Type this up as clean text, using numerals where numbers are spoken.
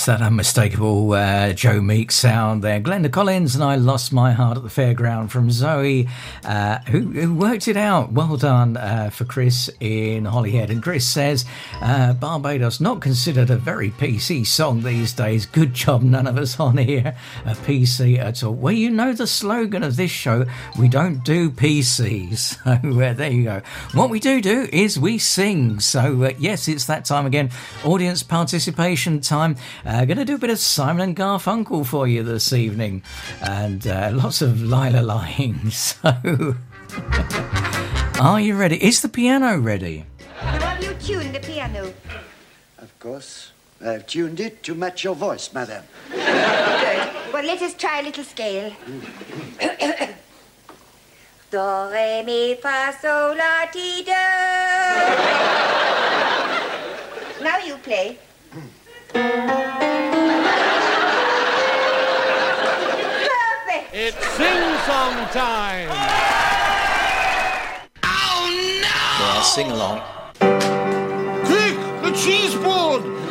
Yes, that unmistakable Joe Meek sound there. Glenda Collins and I Lost My Heart at the Fairground from Zoe, who worked it out. Well done for Chris in Holyhead. And Chris says, Barbados, not considered a very PC song these days. Good job, none of us on here are PC at all. Well, you know the slogan of this show, we don't do PCs. So there you go. What we do is we sing. So yes, it's that time again. Audience participation time. Going to do a bit of Simon and Garfunkel for you this evening, and lots of Lila lying. So, are you ready? Is the piano ready? Have you tuned the piano? Of course. I've tuned it to match your voice, madam. Good. Well, let us try a little scale. Do, re, mi, fa, sol, la, ti, do. Now you play. Perfect. It's sing-song time. Oh no! Yeah, sing along. Quick, the cheese board.